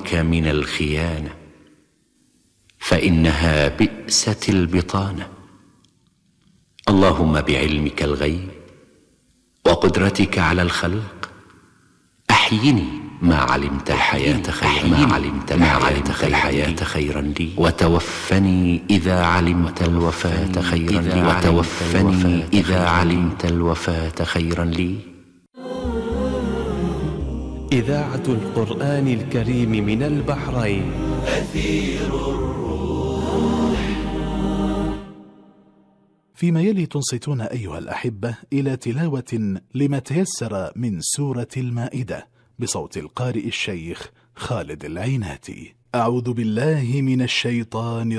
بك من الخيانة، فإنها بئست البطانة. اللهم بعلمك الغيب وقدرتك على الخلق أحيني ما علمت الحياة خيرا لي، وتوفني إذا علمت الوفاة خيرا لي. إذاعة القرآن الكريم من البحرين. أثير الروح. فيما يلي تنصتون أيها الأحبة إلى تلاوة لما تيسر من سورة المائدة بصوت القارئ الشيخ خالد العيناتي. أعوذ بالله من الشيطان